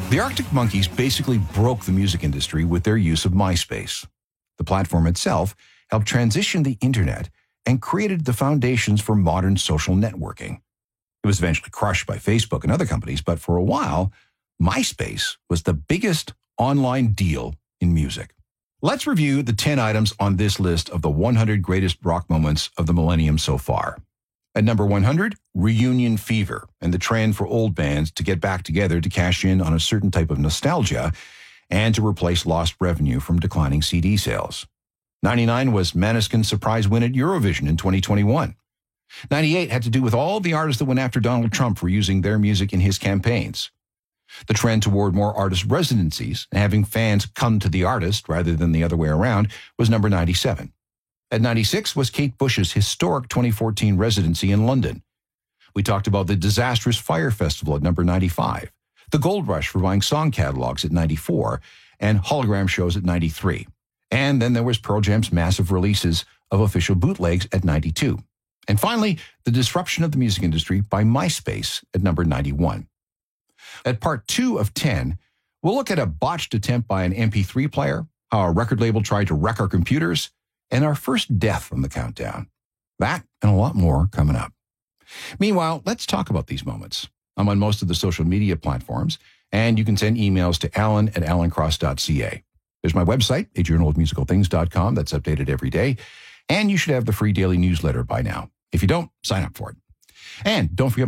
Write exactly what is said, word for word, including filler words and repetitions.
The Arctic Monkeys basically broke the music industry with their use of MySpace. The platform itself helped transition the internet and created the foundations for modern social networking. It was eventually crushed by Facebook and other companies, but for a while, MySpace was the biggest online deal in music. Let's review the ten items on this list of the one hundred greatest rock moments of the millennium so far. At number one hundred, reunion fever, and the trend for old bands to get back together to cash in on a certain type of nostalgia and to replace lost revenue from declining C D sales. ninety-nine was Måneskin's surprise win at Eurovision in twenty twenty-one. ninety-eight had to do with all the artists that went after Donald Trump for using their music in his campaigns. The trend toward more artist residencies and having fans come to the artist rather than the other way around was number ninety-seven. At ninety-six was Kate Bush's historic twenty fourteen residency in London. We talked about the disastrous Fire Festival at number ninety-five, the gold rush for buying song catalogs at ninety-four, and hologram shows at ninety-three. And then there was Pearl Jam's massive releases of official bootlegs at ninety-two. And finally, the disruption of the music industry by MySpace at number ninety-one. At part two of ten, we'll look at a botched attempt by an M P three player, how a record label tried to wreck our computers, and our first death on the countdown. That and a lot more coming up. Meanwhile, let's talk about these moments. I'm on most of the social media platforms, and you can send emails to alan at alancross dot c a. There's my website, a journal of musical things dot com, that's updated every day, and you should have the free daily newsletter by now. If you don't, sign up for it. And don't forget